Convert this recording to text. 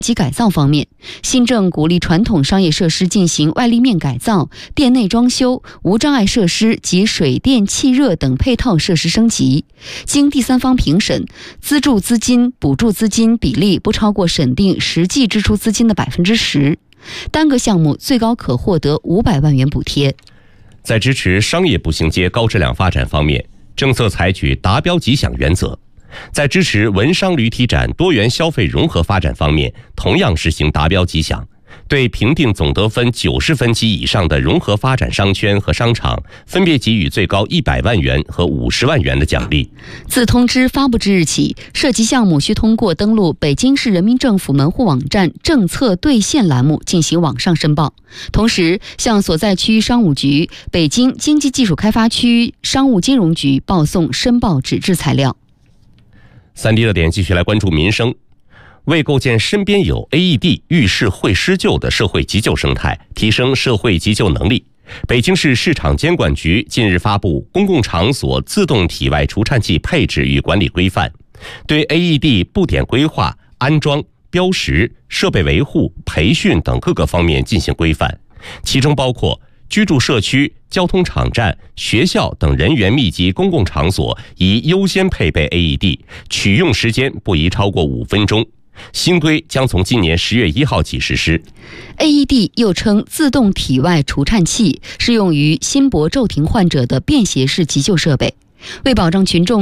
及改造方面，新政鼓励传统商业设施进行外立面改造、店内装修、无障碍设施及水电气热等配套设施升级。经第三方评审，资助资金、补助资金比例不超过审定实际支出资金的10%，单个项目最高可获得500万元补贴。 在支持商业步行街高质量发展方面，政策采取达标即享原则。在支持文商旅体展多元消费融合发展方面，同样实行达标即享，对评定总得分90分及以上的融合发展商圈和商场，分别给予最高100万元和50万元的奖励。 自通知发布之日起，涉及项目需通过登录北京市人民政府门户网站政策兑现栏目进行网上申报，同时向所在区商务局、北京经济技术开发区商务金融局报送申报纸质材料。 3D 热点继续来关注民生。为构建身边有 AED 遇事会施救的社会急救生态，提升社会急救能力，北京市市场监管局近日发布《公共场所自动体外除颤器配置与管理规范》，对 AED 布点规划、安装、标识、设备维护、培训等各个方面进行规范，其中包括居住社区、交通场站、学校等人员密集公共场所宜优先配备 AED， 取用时间不宜超过5分钟。新规将从今年10月1号起实施。 AED 又称自动体外除颤器，适用于心搏骤停患者的便携式急救设备。为保障群众